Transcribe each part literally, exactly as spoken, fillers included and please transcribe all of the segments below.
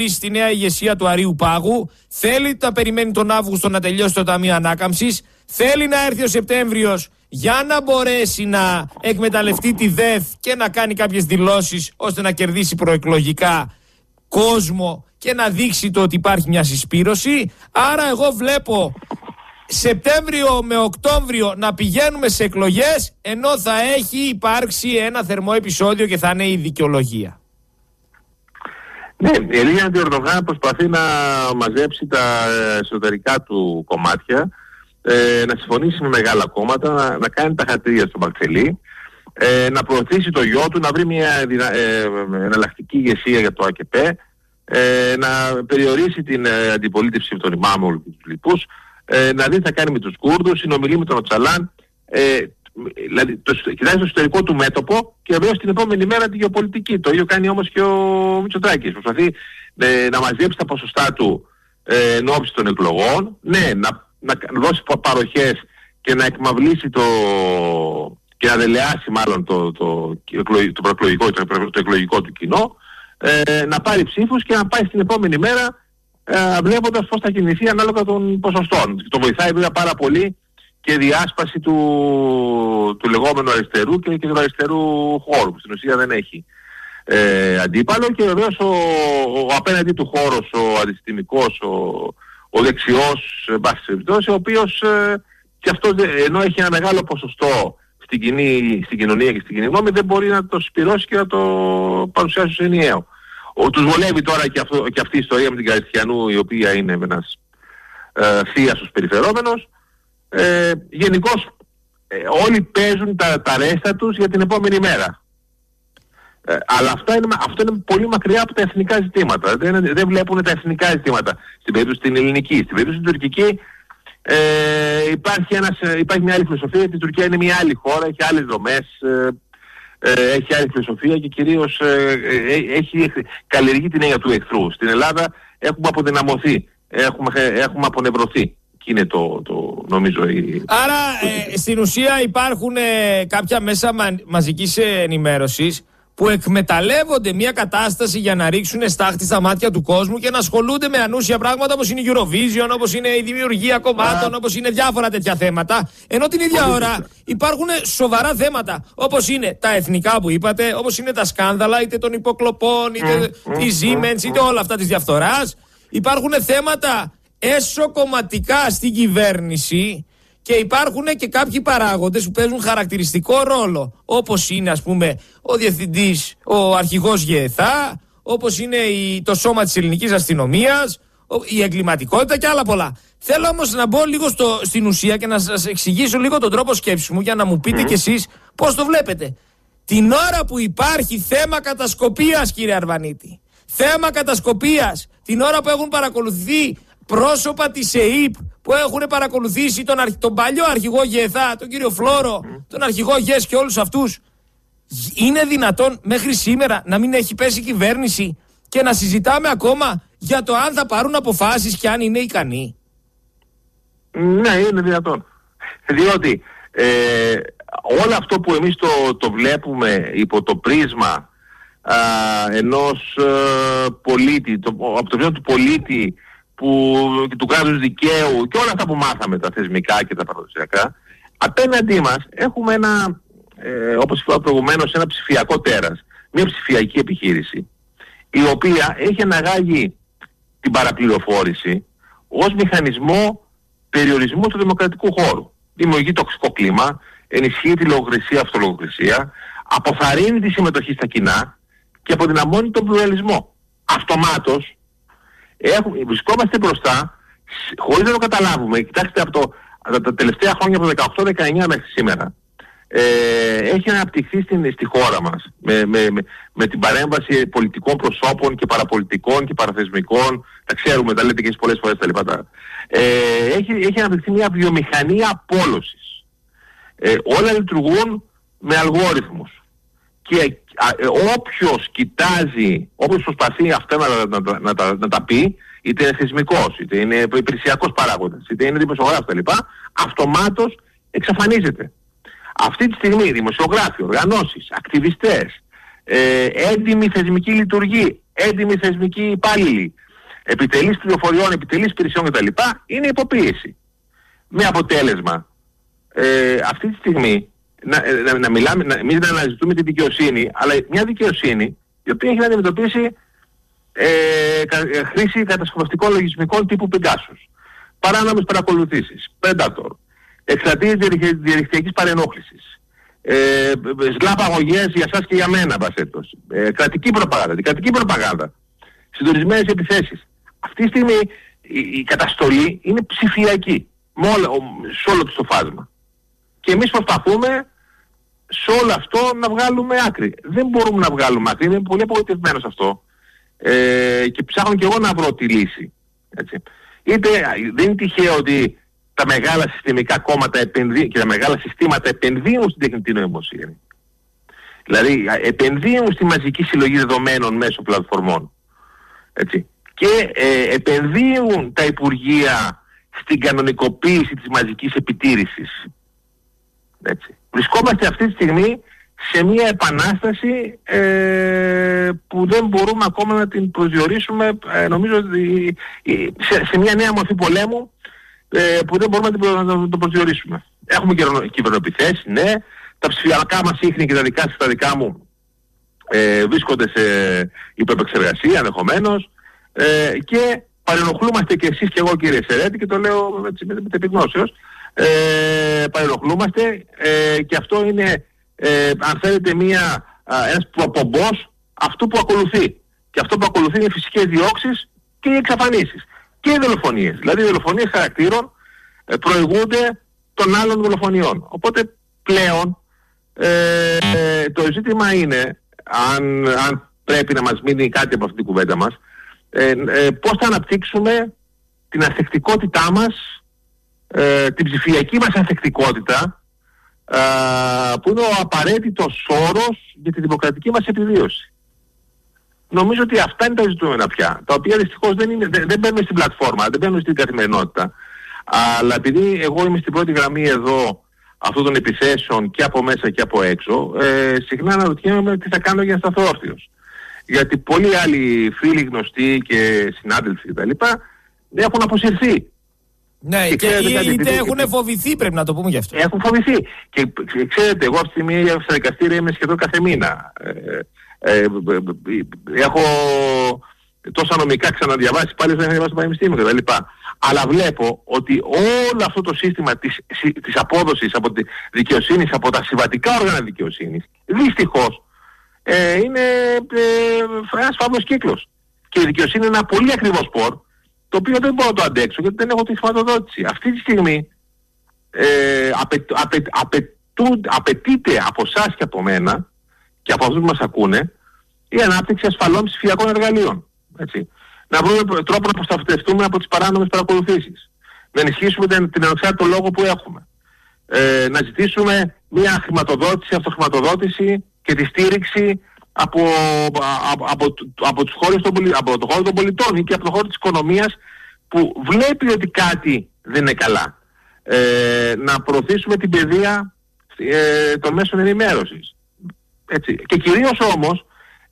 στη νέα ηγεσία του Αρείου Πάγου, θέλει να περιμένει τον Αύγουστο να τελειώσει το Ταμείο Ανάκαμψης, θέλει να έρθει ο Σεπτέμβριος για να μπορέσει να εκμεταλλευτεί τη ΔΕΘ και να κάνει κάποιες δηλώσεις ώστε να κερδίσει προεκλογικά κόσμο και να δείξει το ότι υπάρχει μια συσπήρωση. Άρα εγώ βλέπω Σεπτέμβριο με Οκτώβριο να πηγαίνουμε σε εκλογές, ενώ θα έχει υπάρξει ένα θερμό επεισόδιο και θα είναι η δικαιολογία. Ναι, η Ελένη Ερντογάν προσπαθεί να μαζέψει τα εσωτερικά του κομμάτια, ε, να συμφωνήσει με μεγάλα κόμματα, να, να κάνει τα χατήρια στο Μαρξελί, ε, να προωθήσει το γιο του, να βρει μια ε, εναλλακτική ηγεσία για το ΑΚΕΠΕ, ε, να περιορίσει την ε, αντιπολίτευση των ημάμων και τους λοιπούς, ε, να δει τι θα κάνει με τους Κούρδους, συνομιλεί με τον Οτσαλάν, ε, δηλαδή το, κοιτάζει το εσωτερικό του μέτωπο και βεβαίως την επόμενη μέρα τη γεωπολιτική. Το ίδιο κάνει όμως και ο Μητσοτάκης. Προσπαθεί ε, να μαζέψει τα ποσοστά του ε, εν ώψη των εκλογών, ναι, να, να δώσει παροχές και να εκμαυλήσει το, και να δελεάσει μάλλον το, το, το, το, προεκλογικό, το, το εκλογικό του κοινό, ε, να πάρει ψήφους και να πάει στην επόμενη μέρα ε, βλέποντας πώς θα κινηθεί ανάλογα των ποσοστών. Το βοηθάει βέβαια πάρα πολύ και διάσπαση του, του λεγόμενου αριστερού και, και του αριστερού χώρου, που στην ουσία δεν έχει ε, αντίπαλο, και βεβαίως ο, ο απέναντι του χώρος, ο αντισυστημικός, ο, ο δεξιός, ο οποίος ε, και αυτός ενώ έχει ένα μεγάλο ποσοστό στην, κοινή, στην κοινωνία και στην κοινή γνώμη, δεν μπορεί να το σπυρώσει και να το παρουσιάσει ως ενιαίο. Ο, τους βολεύει τώρα και, αυτό, και αυτή η ιστορία με την Καριστιανού, η οποία είναι ένας ε, θείασος περιφερόμενος. Ε, γενικώς ε, όλοι παίζουν τα, τα ρέστα τους για την επόμενη μέρα. Ε, αλλά αυτά είναι, αυτό είναι πολύ μακριά από τα εθνικά ζητήματα. Δεν, δεν βλέπουν τα εθνικά ζητήματα. Στην περίπτωση την ελληνική, στην περίπτωση την τουρκική ε, υπάρχει, ένας, υπάρχει μια άλλη φιλοσοφία, γιατί η Τουρκία είναι μια άλλη χώρα, έχει άλλες δομές, ε, ε, έχει άλλη φιλοσοφία και κυρίως ε, ε, έχει καλλιεργεί την έννοια του εχθρού. Στην Ελλάδα έχουμε αποδυναμωθεί, έχουμε, έχουμε απονευρωθεί. Και είναι το, το νομίζω η... Άρα ε, στην ουσία υπάρχουν ε, κάποια μέσα μα, μαζικής ενημέρωσης που εκμεταλλεύονται μια κατάσταση για να ρίξουν στάχτη στα μάτια του κόσμου και να ασχολούνται με ανούσια πράγματα όπως είναι η Eurovision, όπως είναι η δημιουργία κομμάτων, όπως είναι διάφορα τέτοια θέματα, ενώ την ίδια ώρα υπάρχουν σοβαρά θέματα όπως είναι τα εθνικά που είπατε, όπως είναι τα σκάνδαλα είτε των υποκλοπών είτε τη Siemens είτε όλα αυτά της διαφθοράς. Υπάρχουν θέματα εσωκομματικά στην κυβέρνηση και υπάρχουν και κάποιοι παράγοντες που παίζουν χαρακτηριστικό ρόλο, όπως είναι ας πούμε ο διευθυντής, ο αρχηγός ΓΕΘΑ, όπως είναι η, το σώμα της ελληνικής αστυνομίας, η εγκληματικότητα και άλλα πολλά. Θέλω όμως να μπω λίγο στο, στην ουσία και να σας εξηγήσω λίγο τον τρόπο σκέψης μου για να μου πείτε κι εσείς πώς το βλέπετε. Την ώρα που υπάρχει θέμα κατασκοπίας, κύριε Αρβανίτη, θέμα κατασκοπίας, την ώρα που έχουν παρακολουθεί πρόσωπα της ΕΥΠ που έχουν παρακολουθήσει τον, αρχ... τον παλιό αρχηγό ΓΕΘΑ, τον κύριο Φλόρο, τον αρχηγό ΓΕΣ και όλους αυτούς, είναι δυνατόν μέχρι σήμερα να μην έχει πέσει η κυβέρνηση και να συζητάμε ακόμα για το αν θα πάρουν αποφάσεις και αν είναι ικανοί? Ναι, είναι δυνατόν. Διότι ε, όλο αυτό που εμείς το, το βλέπουμε υπό το πρίσμα α, ενός ε, πολίτη, το, από το πρίσμα του πολίτη που, και του κράτους δικαίου και όλα αυτά που μάθαμε, τα θεσμικά και τα παραδοσιακά, απέναντί μας έχουμε ένα, ε, όπως είπα προηγουμένως, ένα ψηφιακό τέρας, μια ψηφιακή επιχείρηση, η οποία έχει αναγάγει την παραπληροφόρηση ως μηχανισμό περιορισμού του δημοκρατικού χώρου. Δημιουργεί τοξικό κλίμα, ενισχύει τη λογοκρισία, αυτολογοκρισία, αποθαρρύνει τη συμμετοχή στα κοινά και αποδυναμώνει τον πλουραλισμό. Αυτομάτως έχουμε, βρισκόμαστε μπροστά, χωρίς να το καταλάβουμε. Κοιτάξτε, από το, τα, τα τελευταία χρόνια, από το δεκαοκτώ δεκαεννιά μέχρι σήμερα, ε, έχει αναπτυχθεί στην, στη χώρα μας με, με, με, με την παρέμβαση πολιτικών προσώπων και παραπολιτικών και παραθεσμικών, τα ξέρουμε, τα λέτε και εσείς πολλές φορές τα λοιπά. Ε, έχει, έχει αναπτυχθεί μια βιομηχανία απόλωσης. Ε, όλα λειτουργούν με αλγόριθμους. Και α, ε, όποιος κοιτάζει, όποιος προσπαθεί αυτά να, να, να, να, να, να τα πει, είτε είναι θεσμικός, είτε είναι υπηρεσιακός παράγοντας, είτε είναι δημοσιογράφος κτλ., αυτομάτως εξαφανίζεται. Αυτή τη στιγμή δημοσιογράφοι, οργανώσεις, ακτιβιστές, ε, έντιμοι θεσμικοί λειτουργοί, έντιμοι θεσμικοί υπάλληλοι, επιτελείς πληροφοριών, επιτελείς υπηρεσιών κτλ. Είναι υποπίεση. Με αποτέλεσμα, ε, αυτή τη στιγμή, να, να, να μιλάμε, να, εμείς να αναζητούμε τη δικαιοσύνη, αλλά μια δικαιοσύνη η οποία έχει να αντιμετωπίσει ε, κα, ε, χρήση κατασκευαστικών λογισμικών τύπου Pegasus, παράνομες παρακολουθήσεις, Predator, εκστρατείες διαδικτυακής παρενόχλησης, ε, σλάπαγωγές για σας και για μένα, βασέτος, ε, κρατική προπαγάνδα, κρατική προπαγάνδα, συντονισμένες επιθέσεις. Αυτή τη στιγμή η, η καταστολή είναι ψηφιακή, με όλο, σε όλο το φάσμα. Και εμείς προσπαθούμε σε όλο αυτό να βγάλουμε άκρη. Δεν μπορούμε να βγάλουμε άκρη, είμαι πολύ απογοητευμένος αυτό. Ε, και ψάχνω και εγώ να βρω τη λύση. Έτσι. Είτε, δεν είναι τυχαίο ότι τα μεγάλα συστημικά κόμματα επενδύουν και τα μεγάλα συστήματα επενδύουν στην τεχνητή νοημοσύνη. Δηλαδή επενδύουν στη μαζική συλλογή δεδομένων μέσω πλατφορμών. Έτσι. Και ε, επενδύουν τα υπουργεία στην κανονικοποίηση της μαζικής επιτήρησης. Έτσι. Βρισκόμαστε αυτή τη στιγμή σε μια επανάσταση ε, που δεν μπορούμε ακόμα να την προσδιορίσουμε, ε, νομίζω, ε, σε, σε μια νέα μορφή πολέμου ε, που δεν μπορούμε να, την, να το προσδιορίσουμε. Έχουμε κυβερνοεπιθέσεις, ναι, τα ψηφιακά μας ίχνη και τα δικά σας, τα δικά μου ε, βρίσκονται σε υπερεπεξεργασία ενδεχομένως ε, και παρενοχλούμαστε και εσείς και εγώ, κύριε Σερέτη, και το λέω έτσι, με, με επιγνώσεως, ε, παρενοχλούμαστε ε, και αυτό είναι ε, αν θέλετε μια, α, ένας προπομπός αυτού που ακολουθεί. Και αυτό που ακολουθεί είναι φυσικές διώξεις και οι εξαφανίσεις και οι δολοφονίες. Δηλαδή οι δολοφονίες χαρακτήρων ε, προηγούνται των άλλων δολοφονιών. Οπότε πλέον ε, ε, το ζήτημα είναι, αν, αν πρέπει να μας μείνει κάτι από αυτή την κουβέντα μας, ε, ε, πώς θα αναπτύξουμε την ανθεκτικότητά μας, ε, την ψηφιακή μας ανθεκτικότητα, ε, που είναι ο απαραίτητος όρος για τη δημοκρατική μας επιβίωση. Νομίζω ότι αυτά είναι τα ζητούμενα πια, τα οποία δυστυχώς δεν, είναι, δεν, δεν μπαίνουν στην πλατφόρμα, δεν μπαίνουν στην καθημερινότητα. Αλλά επειδή εγώ είμαι στην πρώτη γραμμή εδώ αυτών των επιθέσεων και από μέσα και από έξω, ε, συχνά αναρωτιέμαι τι θα κάνω για να σταθώ όρθιος. Γιατί πολλοί άλλοι φίλοι, γνωστοί και συνάδελφοι κτλ. Έχουν αποσυρθεί. Ναι, και, και ξέρετε, είτε κάτι, έχουν και... φοβηθεί, πρέπει να το πούμε γι' αυτό. Έχουν φοβηθεί. Και ξέρετε, εγώ αυτή τη στιγμή στα δικαστήρια είμαι σχεδόν κάθε μήνα. Ε, ε, ε, έχω τόσα νομικά ξαναδιαβάσει, πάλι δεν έχω διαβάσει το πανεπιστήμιο κτλ. Αλλά βλέπω ότι όλο αυτό το σύστημα της, της απόδοσης από τη δικαιοσύνη, από τα συμβατικά όργανα δικαιοσύνης, δυστυχώς ε, είναι ε, ένας φαύλος κύκλος. Και η δικαιοσύνη είναι ένα πολύ ακριβό σπορ, το οποίο δεν μπορώ να το αντέξω γιατί δεν έχω τη χρηματοδότηση. Αυτή τη στιγμή ε, απαι, απαι, απαι, απαιτείται από εσάς και από μένα και από αυτούς που μας ακούνε η ανάπτυξη ασφαλών ψηφιακών εργαλείων. Έτσι. Να βρούμε τρόπο να προστατευτούμε από τις παράνομες παρακολουθήσεις. Να ενισχύσουμε την, την ανεξάρτητο λόγο που έχουμε. Ε, να ζητήσουμε μια χρηματοδότηση, αυτοχρηματοδότηση και τη στήριξη από, από, από, από, τους χώρους των, από το χώρο των πολιτών ή και από το χώρο της οικονομίας που βλέπει ότι κάτι δεν είναι καλά. Ε, να προωθήσουμε την παιδεία ε, των μέσων ενημέρωσης. Έτσι. Και κυρίως όμως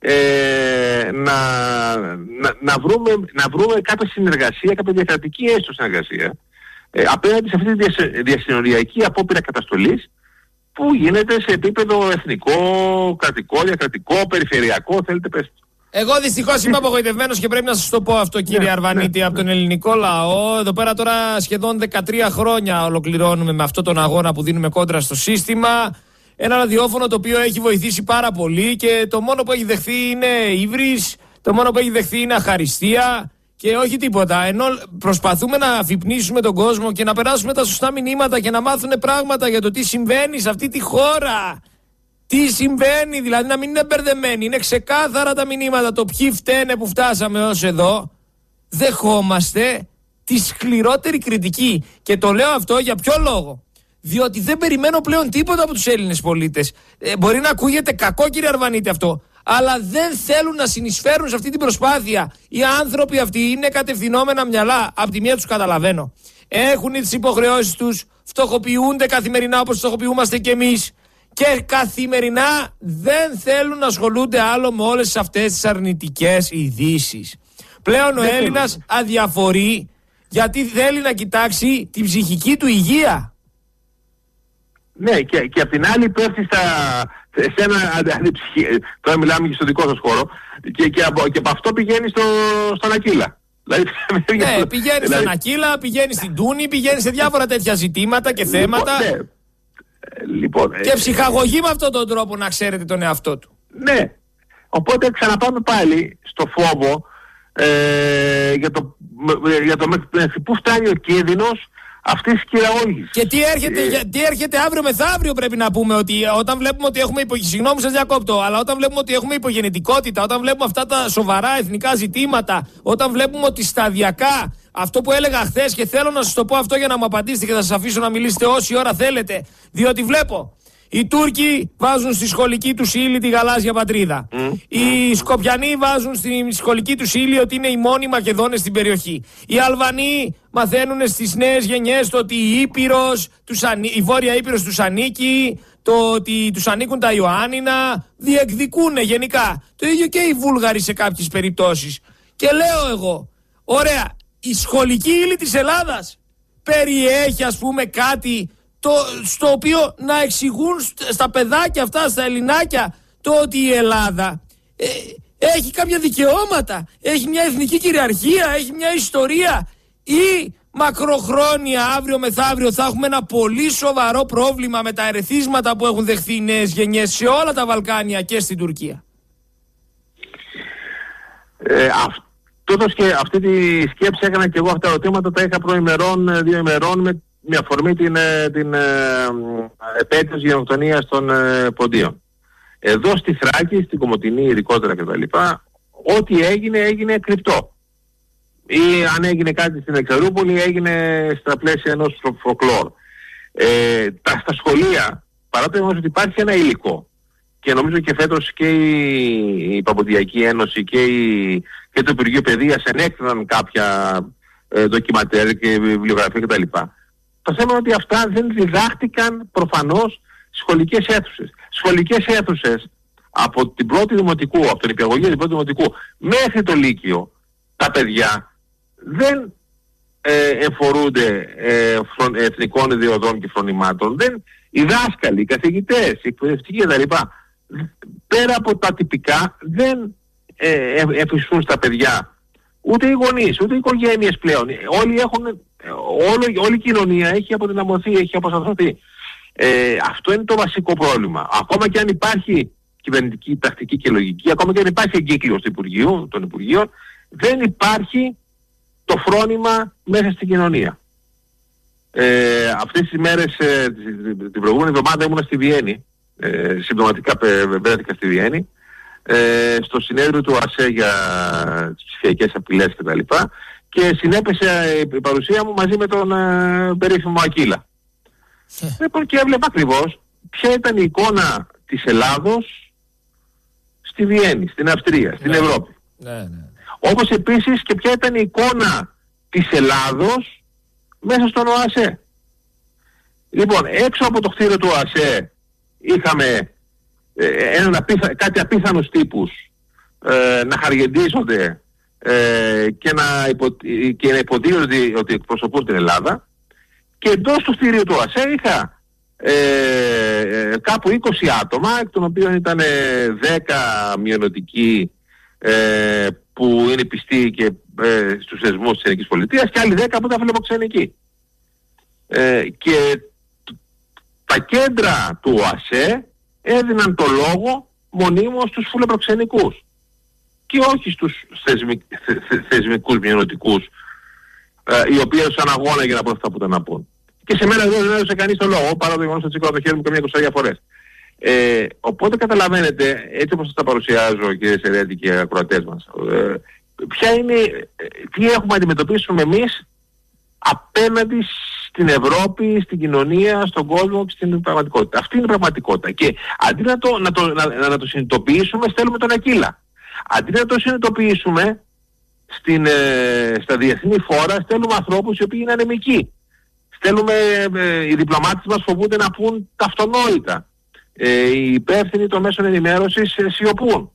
ε, να, να, να, βρούμε, να βρούμε κάποια συνεργασία, κάποια διακρατική έστω συνεργασία ε, απέναντι σε αυτή τη διασυνοριακή απόπειρα καταστολής που γίνεται σε επίπεδο εθνικό, κρατικό, διακρατικό, περιφερειακό, θέλετε πέστε. Εγώ δυστυχώς είμαι απογοητευμένος και πρέπει να σας το πω αυτό, κύριε ναι, Αρβανίτη, ναι, από τον ελληνικό λαό. Εδώ πέρα τώρα σχεδόν δεκατρία χρόνια ολοκληρώνουμε με αυτόν τον αγώνα που δίνουμε κόντρα στο σύστημα. Ένα ραδιόφωνο το οποίο έχει βοηθήσει πάρα πολύ και το μόνο που έχει δεχθεί είναι ύβρις, το μόνο που έχει δεχθεί είναι αχαριστία και όχι τίποτα. Ενώ προσπαθούμε να αφυπνίσουμε τον κόσμο και να περάσουμε τα σωστά μηνύματα και να μάθουν πράγματα για το τι συμβαίνει σε αυτή τη χώρα. Τι συμβαίνει, δηλαδή να μην είναι μπερδεμένοι. Είναι ξεκάθαρα τα μηνύματα, το ποιοι φταίνε που φτάσαμε ως εδώ. Δεχόμαστε τη σκληρότερη κριτική. Και το λέω αυτό για ποιο λόγο? Διότι δεν περιμένω πλέον τίποτα από τους Έλληνες πολίτες. Ε, μπορεί να ακούγεται κακό, κύριε Αρβανίτη, αυτό, αλλά δεν θέλουν να συνεισφέρουν σε αυτή την προσπάθεια. Οι άνθρωποι αυτοί είναι κατευθυνόμενα μυαλά. Απ' τη μία τους καταλαβαίνω. Έχουν τις υποχρεώσεις τους, φτωχοποιούνται καθημερινά όπως φτωχοποιούμαστε κι εμείς. και καθημερινά δεν θέλουν να ασχολούνται άλλο με όλες αυτές τις αρνητικές ειδήσεις. Πλέον ο Έλληνας αδιαφορεί γιατί θέλει να κοιτάξει την ψυχική του υγεία. Ναι, και, και απ' την άλλη πέφτει στα, σε ένα αντιψυχή, τώρα μιλάμε και στο δικό σας χώρο, και, και, από, και από αυτό πηγαίνει στο, στον Ακύλα. Δηλαδή, ναι, πηγαίνει δηλαδή... στον Ακύλα, πηγαίνει στην Τούνη, πηγαίνει σε διάφορα τέτοια ζητήματα και θέματα. Λοιπόν, ναι. Λοιπόν, και ψυχαγωγεί με αυτόν τον τρόπο, να ξέρετε, τον εαυτό του. Ναι. Οπότε ξαναπάμε πάλι στο φόβο ε, για το, για το μέχρι πού φτάνει ο κίνδυνος αυτής της κυραόγησης. Και τι έρχεται, ε... τι έρχεται αύριο μεθαύριο, πρέπει να πούμε, ότι όταν βλέπουμε ότι έχουμε υπο... Συγγνώμη, σας διακόπτω, αλλά όταν βλέπουμε ότι έχουμε υπογεννητικότητα, όταν βλέπουμε αυτά τα σοβαρά εθνικά ζητήματα, όταν βλέπουμε ότι σταδιακά, αυτό που έλεγα χθες, και θέλω να σας το πω αυτό για να μου απαντήσετε και θα σας αφήσω να μιλήσετε όση ώρα θέλετε, διότι βλέπω οι Τούρκοι βάζουν στη σχολική τους ύλη τη γαλάζια πατρίδα. Mm. Οι Σκοπιανοί βάζουν στη σχολική τους ύλη ότι είναι οι μόνοι Μακεδόνες στην περιοχή. Οι Αλβανοί μαθαίνουν στις νέες γενιές το ότι η, Ήπειρος, τους ανή... η Βόρεια Ήπειρος τους ανήκει, το ότι τους ανήκουν τα Ιωάννινα, διεκδικούν γενικά. Το ίδιο και οι Βούλγαροι σε κάποιες περιπτώσεις. Και λέω εγώ, ωραία, η σχολική ύλη της Ελλάδας περιέχει, ας πούμε, κάτι το, στο οποίο να εξηγούν στα παιδάκια αυτά, στα ελληνάκια, το ότι η Ελλάδα ε, έχει κάποια δικαιώματα, έχει μια εθνική κυριαρχία, έχει μια ιστορία, ή μακροχρόνια αύριο μεθαύριο θα έχουμε ένα πολύ σοβαρό πρόβλημα με τα ερεθίσματα που έχουν δεχθεί οι νέες γενιές σε όλα τα Βαλκάνια και στην Τουρκία. Ε, αυτό το σκε, αυτή τη σκέψη έκανα και εγώ, αυτά τα ερωτήματα τα είχα προημερών, δύο ημερών, με με αφορμή την, την ε, επέτειο της γενοκτονίας των ε, Ποντίων. Εδώ στη Θράκη, στην Κομοτηνή ειδικότερα κτλ., ό,τι έγινε, έγινε κρυπτό. Ή αν έγινε κάτι στην Εξαρούπολη, έγινε στα πλαίσια ενός φοκλόρ. Ε, τα, στα σχολεία, παρά το γεγονός ότι υπάρχει ένα υλικό, και νομίζω και φέτος και η, η Παποντιακή Ένωση και, η, και το Υπουργείο Παιδείας ενέκριναν κάποια ε, ντοκιματέρ και βιβλιογραφία κτλ. Το θέμα είναι ότι αυτά δεν διδάχτηκαν προφανώς σχολικές αίθουσες. Σχολικές αίθουσες από την πρώτη δημοτικού, από την υπηαγωγή την πρώτη δημοτικού μέχρι το Λύκειο, τα παιδιά δεν ε, εμφορούνται ε, φρον, εθνικών ιδεωδών και φρονημάτων. Δεν, οι δάσκαλοι, οι καθηγητές, οι εκπαιδευτικοί κτλ. Πέρα από τα τυπικά δεν ε, εφιστούν στα παιδιά ούτε οι γονείς, ούτε οι οικογένειες πλέον. Όλοι έχουν... Όλο, όλη η κοινωνία έχει αποδυναμωθεί, έχει αποσταθωθεί. Ε, αυτό είναι το βασικό πρόβλημα. Ακόμα και αν υπάρχει κυβερνητική τακτική και λογική, ακόμα και αν υπάρχει εγκύκλειος του Υπουργείου, των Υπουργείων, δεν υπάρχει το φρόνημα μέσα στην κοινωνία. Ε, αυτές τις μέρες, ε, την προηγούμενη εβδομάδα ήμουνα στη Βιέννη, ε, συμπτωματικά βρέθηκα στη Βιέννη, ε, στο συνέδριο του ΟΑΣΕ για τις ψηφιακές απειλές κτλ. Και συνέπεσε η παρουσία μου μαζί με τον ε, περίφημο Ακύλα. Λοιπόν, και έβλεπα ακριβώς ποια ήταν η εικόνα της Ελλάδος στη Βιέννη, στην Αυστρία, στην ναι. Ευρώπη. Ναι, ναι. Όπως επίσης και ποια ήταν η εικόνα της Ελλάδος μέσα στον ΟΑΣΕ. Λοιπόν, έξω από το κτίριο του ΟΑΣΕ είχαμε ε, έναν απίθα, κάτι απίθανους τύπους ε, να χαργεντίζονται Ε, και, να υπο, και να υποτίθεται ότι εκπροσωπούν την Ελλάδα, και εντός του κτηρίου του ΟΑΣΕ είχα ε, ε, κάπου είκοσι άτομα, εκ των οποίων ήταν δέκα μειονοτικοί ε, που είναι πιστοί και ε, στους θεσμούς της Ελληνικής Πολιτείας, και άλλοι δέκα που ήταν φιλοξενικοί. Ε, και τα κέντρα του ΟΑΣΕ έδιναν το λόγο μονίμως στους φιλοπροξενικούς και όχι στους θεσμικ, θε, θε, θεσμικούς μειονοτικούς, ε, οι οποίοι έδωσαν αγώνα για να πούν αυτά που ήταν να πούν. Και σε μένα δεν έδωσε κανείς το λόγο, παρά το γεγονός ότι σηκώνα το χέρι μου καμιά εικοσαριά φορές. Ε, οπότε καταλαβαίνετε, έτσι όπως σας τα παρουσιάζω, κύριε Σερέτη και ακροατές μας, ε, ποια είναι, ε, τι έχουμε να αντιμετωπίσουμε εμείς απέναντι στην Ευρώπη, στην κοινωνία, στον κόσμο και στην πραγματικότητα. Αυτή είναι η πραγματικότητα. Και αντί να το, να το, να, να το συνειδητοποιήσουμε, στέλνουμε τον Ακύλα. Αντί να το συνειδητοποιήσουμε στην, ε, στα διεθνή φόρα, στέλνουμε ανθρώπους οι οποίοι είναι ανεμικοί. Στέλνουμε, ε, οι διπλωμάτες μας φοβούνται να πούν τα αυτονόητα. ε, οι υπεύθυνοι των μέσων ενημέρωσης ε, σιωπούν.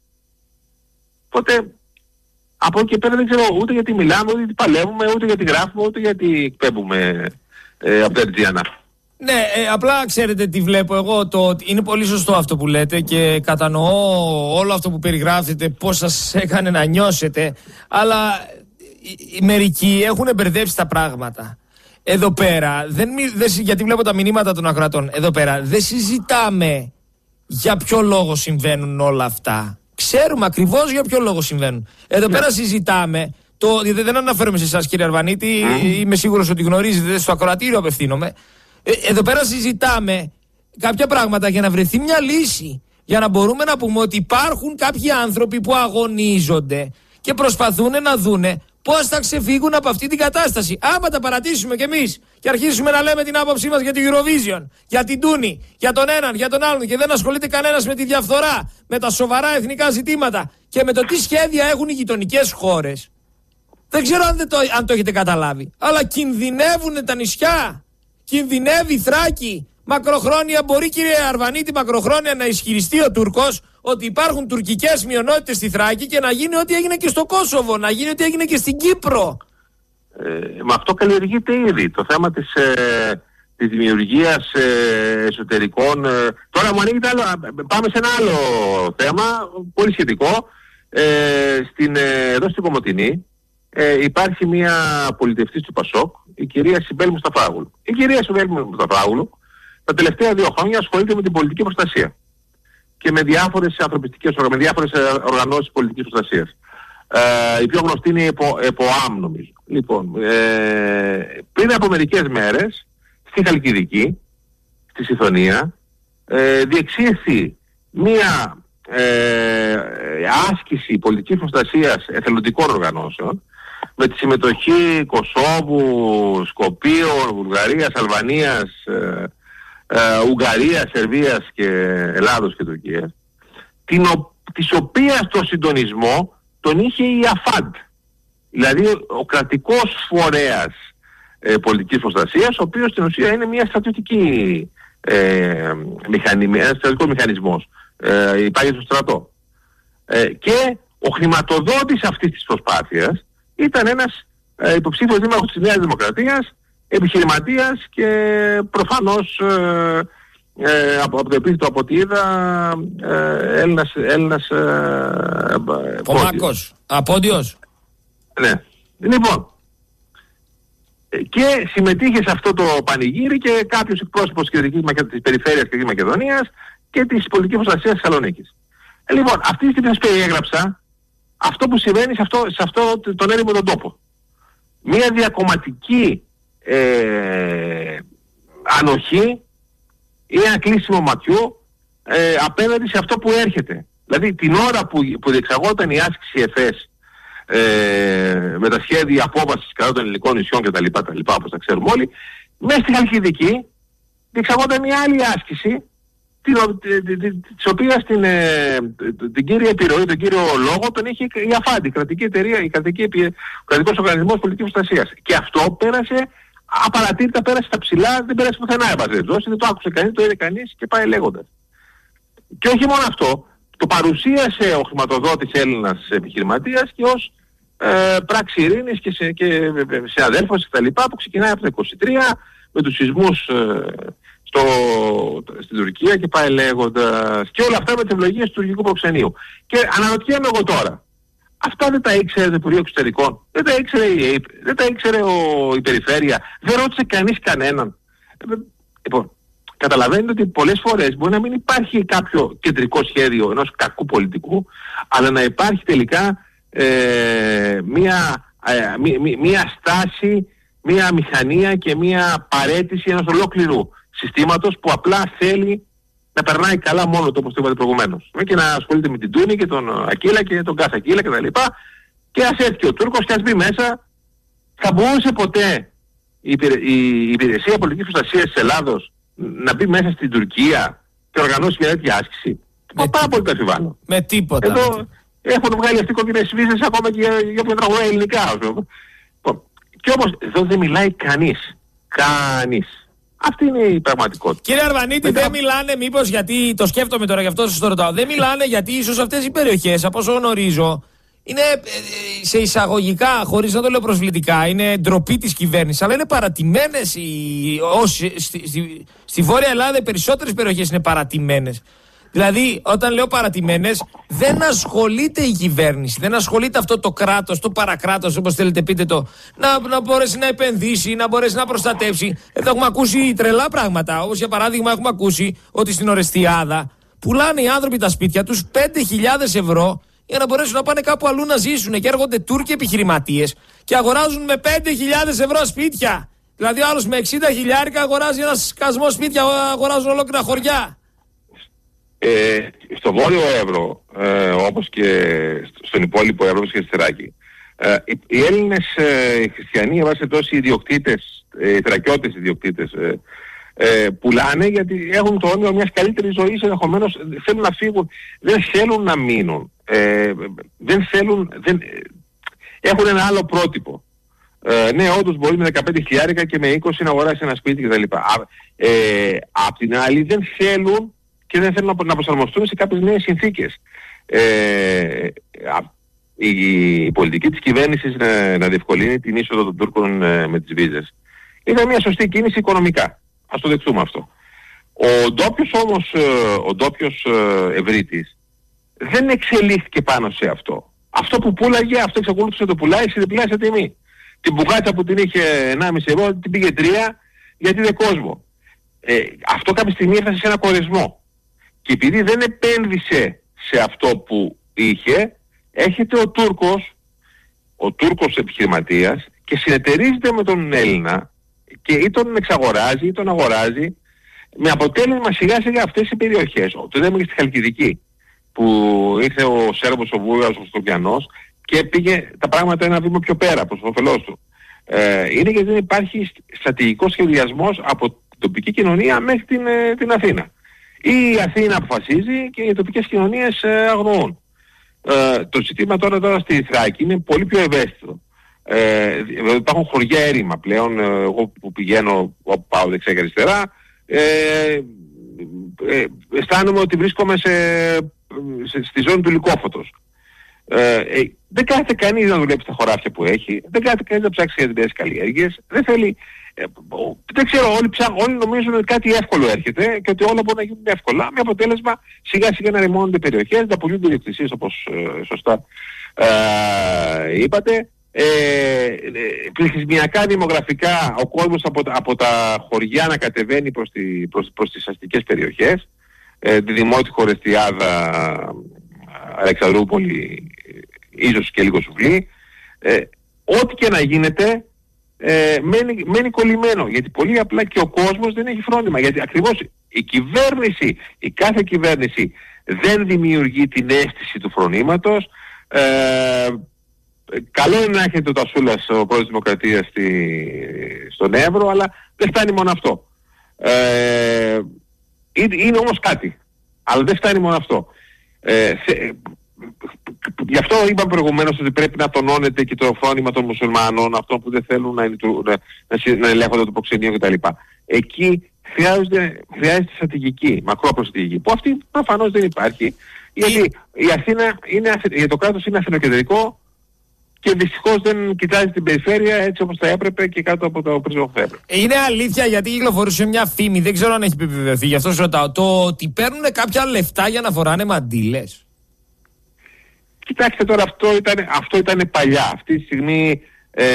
Οπότε από εκεί και πέρα δεν ξέρω ούτε γιατί μιλάμε, ούτε γιατί παλεύουμε, ούτε γιατί γράφουμε, ούτε γιατί εκπέμπουμε ε, από τα Ερτζιανά. Ναι, ε, απλά ξέρετε τι βλέπω εγώ, το, είναι πολύ σωστό αυτό που λέτε και κατανοώ όλο αυτό που περιγράφετε, πώς σας έκανε να νιώσετε, αλλά οι, οι μερικοί έχουν μπερδέψει τα πράγματα. Εδώ πέρα, δεν, δεν, γιατί βλέπω τα μηνύματα των ακροατών, εδώ πέρα δεν συζητάμε για ποιο λόγο συμβαίνουν όλα αυτά. Ξέρουμε ακριβώς για ποιο λόγο συμβαίνουν. Εδώ yeah. πέρα συζητάμε, το, δεν αναφέρομαι σε εσάς κύριε Αρβανίτη, mm. είμαι σίγουρος ότι γνωρίζετε, στο ακροατήριο απευθύνομαι. Ε, εδώ πέρα συζητάμε κάποια πράγματα για να βρεθεί μια λύση. Για να μπορούμε να πούμε ότι υπάρχουν κάποιοι άνθρωποι που αγωνίζονται και προσπαθούν να δούνε πώς θα ξεφύγουν από αυτή την κατάσταση. Άμα τα παρατήσουμε κι εμείς και αρχίσουμε να λέμε την άποψή μας για την Eurovision, για την Τούνη, για τον έναν, για τον άλλον και δεν ασχολείται κανένας με τη διαφθορά, με τα σοβαρά εθνικά ζητήματα και με το τι σχέδια έχουν οι γειτονικές χώρες. Δεν ξέρω αν, δεν το, αν το έχετε καταλάβει, αλλά κινδυνεύουν τα νησιά. Κινδυνεύει η Θράκη. Μακροχρόνια μπορεί, κύριε Αρβανίτη, μακροχρόνια να ισχυριστεί ο Τούρκος ότι υπάρχουν τουρκικές μειονότητες στη Θράκη και να γίνει ό,τι έγινε και στο Κόσοβο, να γίνει ό,τι έγινε και στην Κύπρο. Ε, με αυτό καλλιεργείται ήδη το θέμα της, ε, της δημιουργίας ε, εσωτερικών. Ε, τώρα μου ανοίγεται άλλο, πάμε σε ένα άλλο θέμα, πολύ σχετικό. Ε, στην, ε, εδώ στην Κομοτηνή ε, υπάρχει μια πολιτευτής του Πασόκ, η κυρία Σιμπέλ Μουσταφάγλου. Η κυρία Σιμπέλ Μουσταφάγλου τα τελευταία δύο χρόνια ασχολείται με την πολιτική προστασία και με διάφορες ανθρωπιστικές με διάφορες οργανώσεις πολιτικής προστασίας. Ε, η πιο γνωστή είναι η ΕΠΟ, ΕΠΟΑΜ νομίζω. Λοιπόν, ε, πριν από μερικές μέρες στη Χαλκιδική, στη Συθωνία, ε, διεξήχθη μία ε, άσκηση πολιτικής προστασίας εθελοντικών οργανώσεων με τη συμμετοχή Κωσόβου, Σκοπίων, Βουλγαρίας, Αλβανίας, ε, ε, Ουγγαρίας, Σερβίας και Ελλάδος και Τουρκίας, την ο, της οποίας το συντονισμό τον είχε η ΑΦΑΝΤ, δηλαδή ο κρατικός φορέας ε, πολιτικής προστασίας, ο οποίος στην ουσία είναι μια στρατιωτική ε, μηχανή, ένας στρατιωτικός μηχανισμός, ε, υπάρχει στο στρατό. Ε, και ο χρηματοδότης αυτής της προσπάθειας ήταν ένας ε, υποψήφιος δήμαρχος της Νέας Δημοκρατίας, επιχειρηματίας και προφανώς ε, ε, από, από το επίθετο από ό,τι είδα ε, Έλληνας, Έλληνας ε, Πομάκος, Απόντιος. Ναι. Λοιπόν, και συμμετείχε σε αυτό το πανηγύρι και κάποιος εκπρόσωπος της, της περιφέρειας και της Μακεδονίας και της πολιτικής προστασίας της Θεσσαλονίκης. Ε, λοιπόν, αυτή τη στιγμή σας περιέγραψα αυτό που συμβαίνει σε αυτό, σε αυτό τον έρημο τον τόπο. Μία διακομματική ε, ανοχή ή ένα κλείσιμο ματιού ε, απέναντι σε αυτό που έρχεται. Δηλαδή την ώρα που, που διεξαγόταν η άσκηση ΕΦΕΣ ε, με τα σχέδια απόβασης κατά των ελληνικών νησιών κτλ, όπως τα ξέρουμε όλοι, μέσα στη Χαλκιδική διεξαγόταν μια άλλη άσκηση της οποίας την, ε, την κύρια επιρροή, τον κύριο λόγο τον είχε η ΑΦΑΝΤ, η κρατική εταιρεία, η κρατική, ο κρατικός οργανισμός πολιτικής προστασίας. Και αυτό πέρασε απαρατήρητα, πέρασε στα ψηλά, δεν πέρασε πουθενά εμπαζετζώσει, δεν το άκουσε κανείς, το είδε κανείς και πάει λέγοντας. Και όχι μόνο αυτό, το παρουσίασε ο χρηματοδότης Έλληνας επιχειρηματίας και ως ε, πράξη ειρήνης και σε, και σε αδέλφωση κτλ. Που ξεκινάει από το είκοσι τρία με τους σεισμούς ε, στο, στην Τουρκία και πάει λέγοντας, και όλα αυτά με τις ευλογίες του τουρκικού προξενείου. Και αναρωτιέμαι εγώ τώρα, αυτά δεν τα ήξερε το Υπουργείο Εξωτερικών, δεν τα ήξερε η ΕΕΠ, δεν τα ήξερε ο, η Περιφέρεια, δεν ρώτησε κανείς κανέναν. Λοιπόν, καταλαβαίνετε ότι πολλές φορές μπορεί να μην υπάρχει κάποιο κεντρικό σχέδιο ενός κακού πολιτικού, αλλά να υπάρχει τελικά ε, μία, ε, μí, μí, μία στάση, μία μηχανία και μία παρέτηση ενός ολόκληρου συστήματος που απλά θέλει να περνάει καλά μόνο το, όπως το είπατε προηγουμένως. Και να ασχολείται με την Τούνη και τον Ακύλα και τον Κάθε Ακύλα κτλ. Και, και ας έρθει και ο Τούρκος και ας μπει μέσα. Θα μπορούσε ποτέ η, υπηρε, η Υπηρεσία Πολιτικής Προστασίας της Ελλάδος να μπει μέσα στην Τουρκία και οργανώσει μια τέτοια άσκηση? Μα πάρα πολύ το αφιβάλλω. Με τίποτα. Εδώ έχουν βγάλει αυτοί κόκκινες βίζες ακόμα και για, για όποια τραγουδάει ελληνικά. Και όμως εδώ δεν μιλάει κανείς. Κανείς. Αυτή είναι η πραγματικότητα. Κύριε Αρβανίτη, Μετά... δεν μιλάνε μήπως γιατί, το σκέφτομαι τώρα γι' αυτό σας το ρωτάω, δεν μιλάνε γιατί ίσως αυτές οι περιοχές, από όσο γνωρίζω, είναι σε εισαγωγικά, χωρίς να το λέω προσβλητικά, είναι ντροπή της κυβέρνησης, αλλά είναι παρατημένες οι, όσοι, στη, στη, στη Βόρεια Ελλάδα οι περισσότερες περιοχές είναι παρατημένες. Δηλαδή, όταν λέω παρατημένες, δεν ασχολείται η κυβέρνηση, δεν ασχολείται αυτό το κράτος, το παρακράτος, όπως θέλετε πείτε το, να, να μπορέσει να επενδύσει, να μπορέσει να προστατεύσει. Εδώ έχουμε ακούσει τρελά πράγματα, όπως για παράδειγμα έχουμε ακούσει ότι στην Ορεστιάδα πουλάνε οι άνθρωποι τα σπίτια τους πέντε χιλιάδες ευρώ για να μπορέσουν να πάνε κάπου αλλού να ζήσουν και έρχονται Τούρκοι επιχειρηματίες και αγοράζουν με πέντε χιλιάδες ευρώ σπίτια. Δηλαδή ο άλλος με εξήντα χιλιάρικα αγοράζει ένα σκασμό σπίτια, αγοράζουν ολόκληρα χωριά. Ε, στο Βόρειο Εύρο, ε, όπως και στον υπόλοιπο Εύρο και στη Θράκη, ε, οι, οι Έλληνες ε, οι χριστιανοί, εν πάση περιπτώσει, οι ιδιοκτήτες, οι θρακιώτες ιδιοκτήτες, ε, ε, πουλάνε γιατί έχουν το όνειρο μιας καλύτερης ζωής, ενδεχομένως θέλουν να φύγουν, δεν θέλουν να μείνουν, ε, δεν θέλουν, δεν, έχουν ένα άλλο πρότυπο. Ε, ναι, όντως μπορεί με δεκαπέντε χιλιάρικα και με είκοσι να αγοράσει ένα σπίτι κτλ. Ε, απ' την άλλη δεν θέλουν και δεν θέλουν να προσαρμοστούν σε κάποιες νέες συνθήκες. Ε, η, η πολιτική της κυβέρνησης να, να διευκολύνει την είσοδο των Τούρκων ε, με τις βίζες ήταν μια σωστή κίνηση οικονομικά. Ας το δεχτούμε αυτό. Ο ντόπιος όμως, ε, ο ντόπιος ε, ευρύτης δεν εξελίχθηκε πάνω σε αυτό. Αυτό που πούλαγε, αυτό εξακολούθησε να το πουλάει σε διπλάσια τιμή. Την μπουκάτσα που την είχε ενάμιση ευρώ την πήγε τρία γιατί είναι κόσμο. Ε, αυτό κάποια στιγμή έφτασε σε ένα κορεσμό. Και επειδή δεν επένδυσε σε αυτό που είχε, έρχεται ο Τούρκος, ο Τούρκος επιχειρηματίας και συνεταιρίζεται με τον Έλληνα και ή τον εξαγοράζει ή τον αγοράζει, με αποτέλεσμα σιγά σιγά αυτές οι περιοχές. Το είδαμε και στη Χαλκιδική, που ήρθε ο Σέρβος, ο Βούλγαρος, ο Σκοπιανός και πήγε τα πράγματα ένα βήμα πιο πέρα προς όφελός του. Ε, είναι γιατί δεν υπάρχει στρατηγικός σχεδιασμός από την τοπική κοινωνία μέχρι την, την Αθήνα. Η Αθήνα αποφασίζει και οι τοπικές κοινωνίες ε, αγνοούν. Ε, το ζήτημα τώρα, τώρα στη Θράκη είναι πολύ πιο ευαίσθητο. Ε, υπάρχουν χωριά έρημα πλέον, ε, εγώ που πηγαίνω, όπου πάω δεξιά και αριστερά, ε, ε, αισθάνομαι ότι βρίσκομαι σε, σε, στη ζώνη του Λυκόφωτος. Ε, ε, δεν κάθεται κανείς να δουλέψει τα χωράφια που έχει, δεν κάθεται κανείς να ψάξει για τις νέες καλλιέργειες, δεν θέλει, ε, δεν ξέρω, όλοι, ψά, όλοι νομίζουν ότι κάτι εύκολο έρχεται και ότι όλα μπορούν να γίνουν εύκολα, με αποτέλεσμα σιγά σιγά να ρημώνονται περιοχές, να πουλούνται ιδιοκτησίες όπως ε, σωστά ε, είπατε. Ε, ε, πληθυσμιακά, δημογραφικά, ο κόσμος από, από τα χωριά να κατεβαίνει προς, τη, προς, προς τις αστικές περιοχές, ε, τη Δημότυχο, Ορεστιάδα, Αλεξανδρούπολη, ίσως και λίγο Σουβλή, ε, ό,τι και να γίνεται ε, μένει, μένει κολλημένο, γιατί πολύ απλά και ο κόσμος δεν έχει φρόνημα, γιατί ακριβώς η κυβέρνηση, η κάθε κυβέρνηση δεν δημιουργεί την αίσθηση του φρονήματος. ε, Καλό είναι να έχετε ο Τασούλας, ο πρόεδρος της Δημοκρατίας, στη, στον Εύρο, αλλά δεν φτάνει μόνο αυτό. Ε, είναι όμως κάτι, αλλά δεν φτάνει μόνο αυτό. Ε, θε, γι' αυτό είπαμε προηγουμένως ότι πρέπει να τονώνεται και το φρόνημα των μουσουλμάνων, αυτών που δεν θέλουν να, να, να, να ελέγχονται το προξενείο κτλ. Εκεί χρειάζεται, χρειάζεται στρατηγική, μακρόπρος στρατηγική, που αυτή προφανώς δεν υπάρχει, γιατί η Αθήνα είναι, για το κράτος είναι αθηνοκεντρικό και δυστυχώς δεν κοιτάζει την περιφέρεια έτσι όπως θα έπρεπε και κάτω από το πρίσμα που θα έπρεπε. Είναι αλήθεια, γιατί κυκλοφορούσε μια φήμη, δεν ξέρω αν έχει επιβεβαιωθεί, γι' αυτό σου ρωτάω, το ότι παίρνουν κάποια λεφτά για να φοράνε μαντήλες. Κοιτάξτε τώρα, αυτό ήταν, αυτό ήταν παλιά. Αυτή τη στιγμή ε,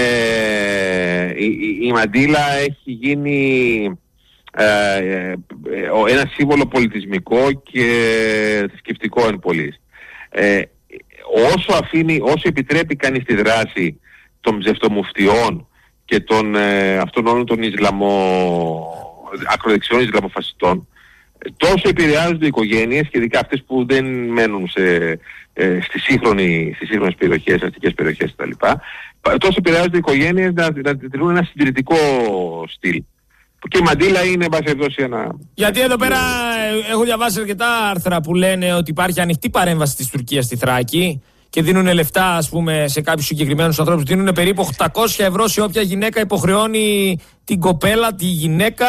η, η, η μαντήλα έχει γίνει ε, ε, ένα σύμβολο πολιτισμικό και θρησκευτικό εν πολλοίς. Ε, όσο αφήνει, όσο επιτρέπει κανείς τη δράση των ψευτομουφτιών και των ε, αυτών όλων των Ισλαμο, ακροδεξιών Ισλαμοφασιστών, τόσο επηρεάζονται οι οικογένειες και ειδικά αυτές που δεν μένουν σε, ε, στις, σύγχρονη, στις σύγχρονες περιοχές, αστικές περιοχές κτλ. Τόσο επηρεάζονται οι οικογένειες να, να τηρούν ένα συντηρητικό στυλ. Και η μαντήλα είναι, εν πάση περιπτώσει, ένα... Γιατί εδώ πέρα έχω διαβάσει αρκετά άρθρα που λένε ότι υπάρχει ανοιχτή παρέμβαση της Τουρκίας στη Θράκη και δίνουν λεφτά, ας πούμε, σε κάποιους συγκεκριμένους ανθρώπους. Δίνουν περίπου οκτακόσια ευρώ σε όποια γυναίκα υποχρεώνει την κοπέλα, τη γυναίκα,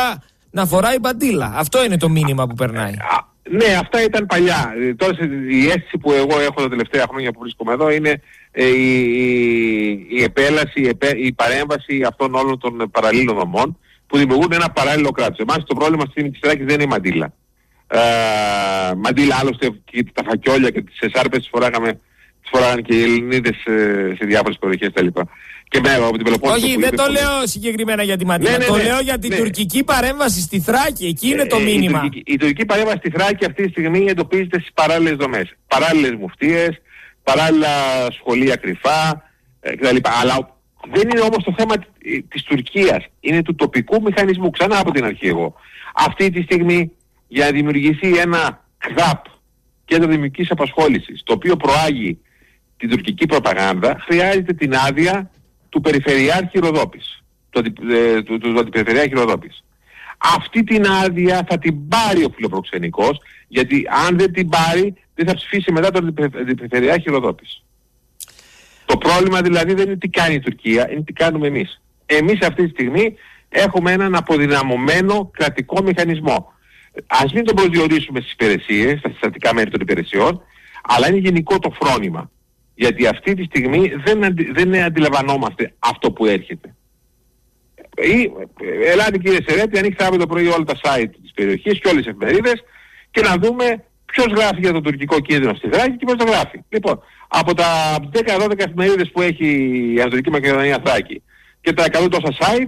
να φοράει μπαντίλα. Αυτό είναι το μήνυμα που περνάει. Ναι, αυτά ήταν παλιά. Τώρα η αίσθηση που εγώ έχω τα τελευταία χρόνια που βρίσκομαι εδώ είναι ε, η, η, η επέλαση, η, επέ, η παρέμβαση αυτών όλων των παραλλήλων δομών που δημιουργούν ένα παράλληλο κράτος. Εμάς το πρόβλημα στην Θράκη δεν είναι η μαντίλα. Ε, μαντίλα άλλωστε και τα φακιόλια και τις εσάρπες τις φοράγαμε, τις φοράγανε και οι Ελληνίδες ε, σε διάφορες περιοχές κτλ. Και με, από την Πελοπόννησο. Όχι, δεν το πολύ... λέω συγκεκριμένα για τη μαντίλα. Ναι, ναι, ναι, το λέω για την ναι. τουρκική παρέμβαση στη Θράκη. Εκεί είναι το ε, μήνυμα. Η τουρκική, η τουρκική παρέμβαση στη Θράκη αυτή τη στιγμή εντοπίζεται στις παράλληλες δομές. Παράλληλες μουφτίες, παράλληλα σχολεία κρυφά ε, κτλ. Αλλά δεν είναι όμως το θέμα της Τουρκίας. Είναι του τοπικού μηχανισμού. Ξανά από την αρχή εγώ. Αυτή τη στιγμή για να δημιουργηθεί ένα ΚΔΑΠ, κέντρο δημιουργικής απασχόλησης, το οποίο προάγει την τουρκική προπαγάνδα, χρειάζεται την άδεια του Περιφερειάρχη Ροδόπης, του, ε, του, του, του Αντιπεριφερειάρχη Ροδόπης. Αυτή την άδεια θα την πάρει ο φιλοπροξενικός, γιατί αν δεν την πάρει δεν θα ψηφίσει μετά τον Αντιπεριφερειάρχη Ροδόπης. Το πρόβλημα δηλαδή δεν είναι τι κάνει η Τουρκία, είναι τι κάνουμε εμείς. Εμείς αυτή τη στιγμή έχουμε έναν αποδυναμωμένο κρατικό μηχανισμό. Ας μην τον προσδιορίσουμε στις υπηρεσίες, στα συστατικά μέρη των υπηρεσιών, αλλά είναι γενικό το φρόνημα. Γιατί αυτή τη στιγμή δεν, αντι, δεν αντιλαμβανόμαστε αυτό που έρχεται. Ή, ελάτε κύριε Σερέτη, ανοίξτε αύριο το πρωί όλα τα site της περιοχής και όλες τις εφημερίδες και να δούμε ποιος γράφει για το τουρκικό κίνδυνο στη Θράκη και ποιος το γράφει. Λοιπόν, από τα δέκα δώδεκα εφημερίδες που έχει η Ανατολική Μακεδονία Θράκη και τα εκατό τόσα site,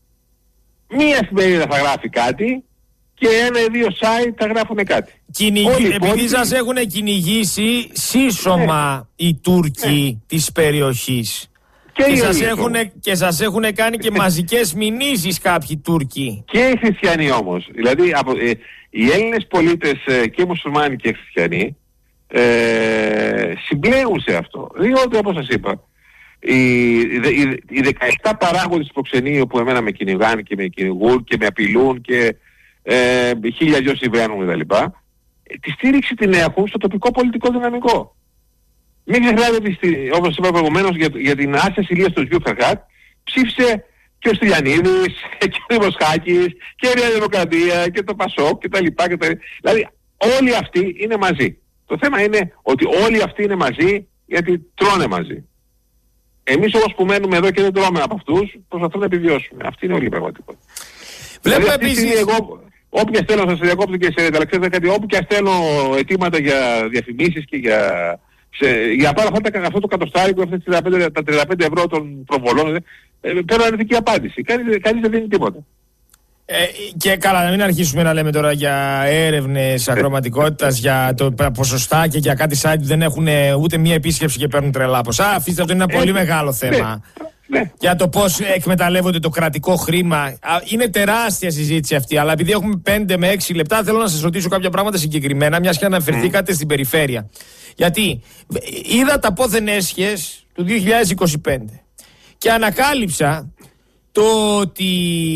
μία εφημερίδα θα γράφει κάτι και ένα ή δύο site θα γράφουν κάτι. Κυνηγή, επειδή υπόλοιποι... σας έχουν κυνηγήσει σύσσωμα ναι. οι Τούρκοι ναι. της περιοχής. Και, και, σας έχουν, και σας έχουν κάνει και μαζικές μηνύσεις κάποιοι Τούρκοι. Και οι χριστιανοί όμως. Δηλαδή από, ε, οι Έλληνες πολίτες ε, και μουσουλμάνοι και χριστιανοί ε, συμπλέγουν σε αυτό. Διότι όπως σας είπα, οι, οι, οι δεκαεπτά παράγοντες του προξενείου που εμένα με κυνηγάνε και με κυνηγούν και με απειλούν και ε, χίλια δυο συμβαίνουν κτλ. Τη στήριξη την έχουν στο τοπικό πολιτικό δυναμικό. Μην ξεχνάτε ότι, όπως είπα προηγουμένως, για, για την άσια ασυλίας του Γιου Φερχάτ ψήφισε και ο Στυλιανίδης και ο Δημοσχάκης και η Νέα Δημοκρατία και το Πασόκ και τα λοιπά και τα... Δηλαδή όλοι αυτοί είναι μαζί. Το θέμα είναι ότι όλοι αυτοί είναι μαζί γιατί τρώνε μαζί. Εμείς όμως που μένουμε εδώ και δεν τρώμε από αυτούς προσπαθούμε να επιβιώσουμε. Αυτή είναι όλη η πραγματικότητα. Βλέπω δηλαδή, επίσης... εγώ, όπου και στέλνω, θα σας διακόψω και σε αλλά κάτι, όπου και στέλνω αιτήματα για διαφημίσεις και για... Σε, για να πάρω αυτό το κατοστάρικο, αυτές τα τριάντα πέντε ευρώ των προβολών, ε, παίρνω αρνητική απάντηση. Κανείς, κανείς δεν δίνει τίποτα. Ε, και καλά, να μην αρχίσουμε να λέμε τώρα για έρευνες ακροματικότητας, για το ποσοστά και για κάτι site που δεν έχουν ούτε μία επίσκεψη και παίρνουν τρελά ποσά. Αφήστε, αυτό είναι ένα πολύ μεγάλο θέμα. Ναι, ναι. Για το πώς εκμεταλλεύονται το κρατικό χρήμα. Είναι τεράστια συζήτηση αυτή, αλλά επειδή έχουμε πέντε με έξι λεπτά, θέλω να σας ρωτήσω κάποια πράγματα συγκεκριμένα, μιας και αναφερθήκατε mm. στην περιφέρεια. Γιατί είδα τα πόθεν έσχες του δύο χιλιάδες είκοσι πέντε και ανακάλυψα το ότι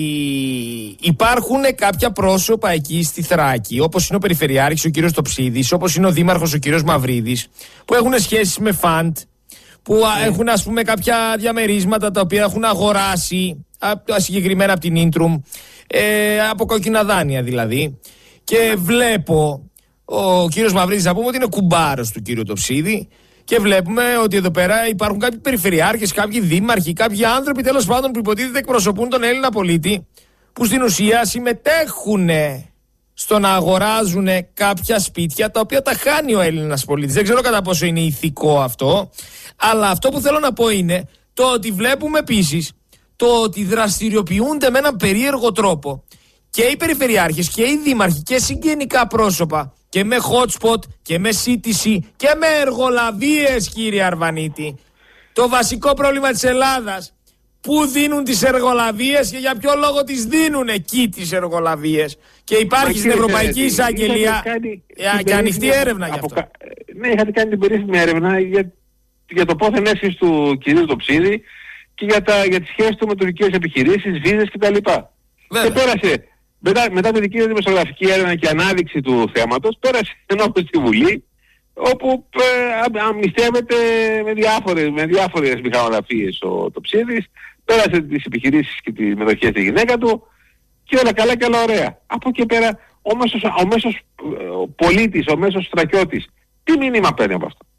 υπάρχουν κάποια πρόσωπα εκεί στη Θράκη, όπως είναι ο Περιφερειάρχης ο κύριος Τοψίδης, όπως είναι ο Δήμαρχος ο κύριος Μαυρίδης, που έχουν σχέσεις με φαντ, που yeah. έχουν ας πούμε κάποια διαμερίσματα τα οποία έχουν αγοράσει, συγκεκριμένα από την Ίντρουμ, ε, από κόκκινα δάνεια δηλαδή, και βλέπω ο κύριος Μαυρίδης, να πούμε ότι είναι κουμπάρος του κύριου Τοψίδη, και βλέπουμε ότι εδώ πέρα υπάρχουν κάποιοι περιφερειάρχες, κάποιοι δήμαρχοι, κάποιοι άνθρωποι τέλος πάντων που υποτίθεται εκπροσωπούν τον Έλληνα πολίτη, που στην ουσία συμμετέχουν στο να αγοράζουν κάποια σπίτια τα οποία τα χάνει ο Έλληνας πολίτης. Δεν ξέρω κατά πόσο είναι ηθικό αυτό, αλλά αυτό που θέλω να πω είναι το ότι βλέπουμε επίσης το ότι δραστηριοποιούνται με έναν περίεργο τρόπο και οι περιφερειάρχες και οι δήμαρχοι και συγγενικά πρόσωπα και με hotspot και με σύντηση και με εργολαβίες, κύριε Αρβανίτη. Το βασικό πρόβλημα της Ελλάδας, πού δίνουν τις εργολαβίες και για ποιο λόγο τις δίνουν εκεί τις εργολαβίες. Και υπάρχει στην Ευρωπαϊκή Εισαγγελία και ανοιχτή έρευνα γι' αυτό. Ναι, είχατε κάνει την περίφημη έρευνα για, για το πόθεν έσχες του κυρίου Τοψίδη και για, τα, για τις σχέσεις του με τουρκικές επιχειρήσεις, βίζες κτλ. Και πέρασε. Μετά, μετά τη δική μου δημοσιογραφική έρευνα και ανάδειξη του θέματος, πέρασε ενώπιον στη Βουλή, όπου ε, αμυστεύεται με διάφορες, με διάφορες μηχανογραφίες ο Τοψίδης, πέρασε τις επιχειρήσεις και τις μετοχές στη γυναίκα του και όλα καλά και όλα ωραία. Από εκεί πέρα ο μέσος, ο μέσος πολίτης, ο μέσος στρατιώτης, τι μήνυμα παίρνει από αυτό?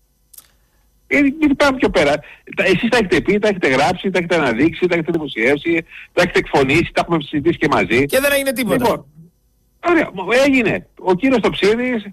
Μην πάμε πιο πέρα. Εσείς τα έχετε πει, τα έχετε γράψει, τα έχετε αναδείξει, τα έχετε δημοσιεύσει, τα έχετε εκφωνήσει, τα έχουμε συζητήσει και μαζί. Και δεν έγινε τίποτα. Λοιπόν, ωραία, έγινε. Ο κύριος Τοψίδης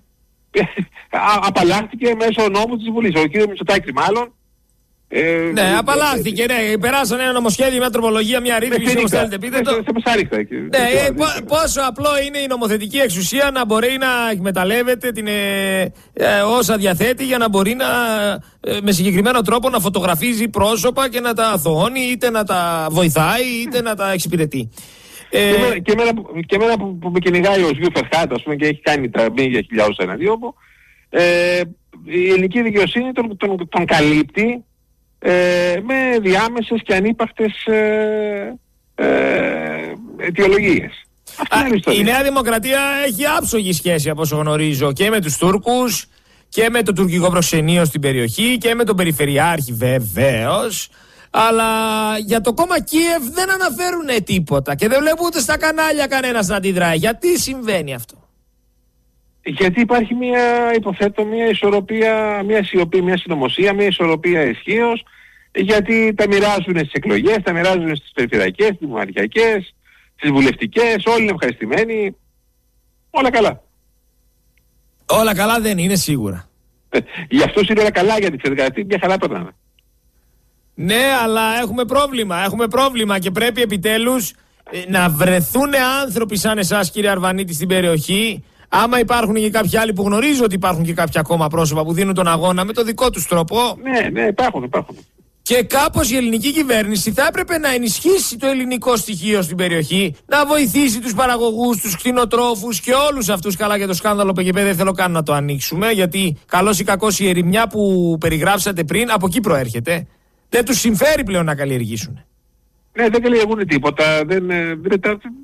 απαλλάχθηκε μέσω νόμου της Βουλής. Ο κύριος Μητσοτάκης μάλλον. Ε, ναι, απαλλάχθηκε, ναι. Περάσανε ένα νομοσχέδιο, μια τροπολογία, μια ρύθμιση, όπως θέλετε πείτε το. Ναι, πόσο απλό είναι η νομοθετική εξουσία να μπορεί να εκμεταλλεύεται την, ε, ε, όσα διαθέτει για να μπορεί να, ε, με συγκεκριμένο τρόπο να φωτογραφίζει πρόσωπα και να τα αθωώνει, είτε να τα βοηθάει, είτε να τα εξυπηρετεί. Ε, και, εμένα, και, εμένα, και εμένα που, που με κυνηγάει ο Σβιού Φερχάτα, ας πούμε, και έχει κάνει τα μίλια χιλιάδες εναντίον μου, ε, η ελληνική δικαιοσύνη τον, τον, τον καλύπτει Ε, με διάμεσες και ανύπαρκτες ε, ε, αιτιολογίες. Α, η Νέα Δημοκρατία έχει άψογη σχέση, από όσο γνωρίζω, και με τους Τούρκους και με το τουρκικό προξενείο στην περιοχή και με τον Περιφερειάρχη βεβαίως. Αλλά για το κόμμα Κίεβ δεν αναφέρουν τίποτα και δεν βλέπω ούτε στα κανάλια κανένας να αντιδράει. Γιατί συμβαίνει αυτό? Γιατί υπάρχει μια, υποθέτω, μια ισορροπία, μια σιωπή, μια συνωμοσία, μια ισορροπία ισχύως, γιατί τα μοιράζουν στις εκλογές, τα μοιράζουν στις περιφερειακές, στις δημοτικές, στις βουλευτικές, όλοι είναι ευχαριστημένοι, όλα καλά. Όλα καλά δεν είναι σίγουρα. Για αυτούς είναι όλα καλά, γιατί ξέρετε κάτι, μια χαρά περνάνε. Ναι, αλλά έχουμε πρόβλημα, έχουμε πρόβλημα και πρέπει επιτέλους να βρεθούν άνθρωποι σαν εσάς, κύριε Αρβανίτη, στην περιοχή. Άμα υπάρχουν και κάποιοι άλλοι που γνωρίζω ότι υπάρχουν και κάποια ακόμα πρόσωπα που δίνουν τον αγώνα με το δικό τους τρόπο. Ναι, ναι, υπάρχουν, υπάρχουν. Και κάπως η ελληνική κυβέρνηση θα έπρεπε να ενισχύσει το ελληνικό στοιχείο στην περιοχή, να βοηθήσει τους παραγωγούς, τους κτηνοτρόφους και όλους αυτούς. Καλά, για το σκάνδαλο πι τζι πι δεν θέλω καν να το ανοίξουμε, γιατί καλώς ή κακώς η ερημιά που περιγράψατε πριν από εκεί προέρχεται. Δεν τους συμφέρει πλέον να καλλιεργήσουν. Ναι, δεν καλλιεργούν τίποτα. Δεν, δεν,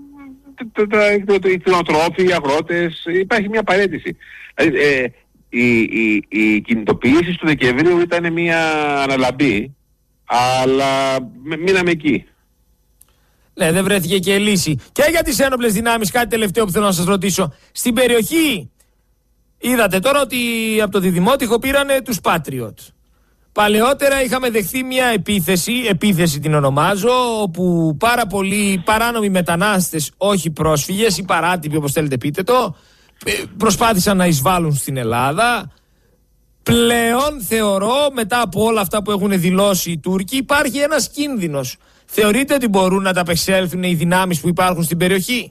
οι κτηνοτρόφοι, οι αγρότες, υπάρχει μια παρέτηση. Ε, οι, οι, οι κινητοποιήσεις του Δεκεμβρίου ήταν μια αναλαμπή, αλλά μείναμε εκεί. Ναι, δεν βρέθηκε και λύση. Και για τις ένοπλες δυνάμεις, κάτι τελευταίο που θέλω να σας ρωτήσω. Στην περιοχή είδατε τώρα ότι από το Διδημότυχο πήρανε τους Patriot. Παλαιότερα είχαμε δεχθεί μια επίθεση, επίθεση την ονομάζω, όπου πάρα πολλοί παράνομοι μετανάστες, όχι πρόσφυγες ή παράτυποι όπως θέλετε πείτε το, προσπάθησαν να εισβάλλουν στην Ελλάδα. Πλέον θεωρώ, μετά από όλα αυτά που έχουν δηλώσει οι Τούρκοι, υπάρχει ένας κίνδυνος. Θεωρείτε ότι μπορούν να τα απεξέλθουν οι δυνάμεις που υπάρχουν στην περιοχή?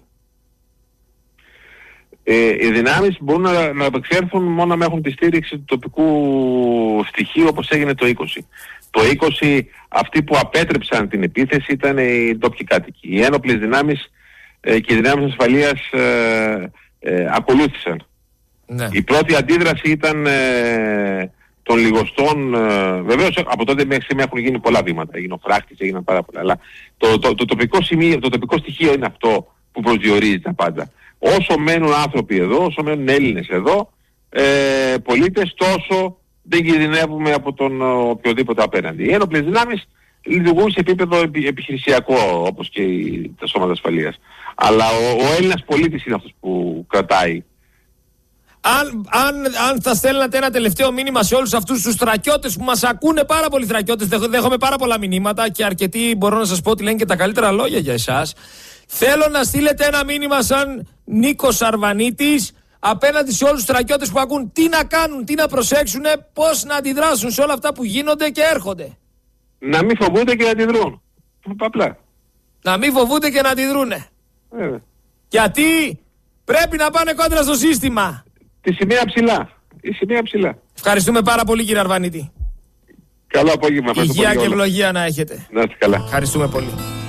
Ε, οι δυνάμεις μπορούν να, να απεξέλθουν μόνο να έχουν τη στήριξη του τοπικού στοιχείου, όπως έγινε το είκοσι. Το είκοσι αυτοί που απέτρεψαν την επίθεση ήταν οι ντόπιοι κάτοικοι. Οι ένοπλες δυνάμεις ε, και οι δυνάμεις ασφαλείας ε, ε, ακολούθησαν. Ναι. Η πρώτη αντίδραση ήταν ε, των λιγοστών. Ε, βεβαίως από τότε μέχρι σήμερα έχουν γίνει πολλά βήματα. Έγινε ο φράχτης, έγιναν πάρα πολλά. Αλλά το, το, το, το, τοπικό σημείο, το τοπικό στοιχείο είναι αυτό που προσδιορίζει τα πάντα. Όσο μένουν άνθρωποι εδώ, όσο μένουν Έλληνες εδώ, ε, πολίτες, τόσο δεν κινδυνεύουμε από τον οποιοδήποτε απέναντι. Οι ένοπλες δυνάμεις λειτουργούν σε επίπεδο επι, επιχειρησιακό, όπως και οι, τα σώματα ασφαλείας. Αλλά ο, ο Έλληνας πολίτης είναι αυτός που κρατάει. Αν, αν, αν θα στέλνατε ένα τελευταίο μήνυμα σε όλους αυτούς τους θρακιώτες που μας ακούνε, πάρα πολλοί θρακιώτες, δέχομαι πάρα πολλά μηνύματα και αρκετοί μπορώ να σας πω ότι λένε και τα καλύτερα λόγια για εσάς. Θέλω να στείλετε ένα μήνυμα σαν Νίκος Αρβανίτης απέναντι σε όλους τους θρακιώτες που ακούν, τι να κάνουν, τι να προσέξουν, πώς να αντιδράσουν σε όλα αυτά που γίνονται και έρχονται. Να μην φοβούνται και να αντιδρούν. Απλά. Να μην φοβούνται και να αντιδρούνε. Ε. Γιατί πρέπει να πάνε κόντρα στο σύστημα. Τη σημαία ψηλά. Η σημαία ψηλά. Ευχαριστούμε πάρα πολύ, κύριε Αρβανίτη. Καλό απόγευμα. Υγεία και ευλογία να έχετε. Να είστε καλά. Ευχαριστούμε πολύ.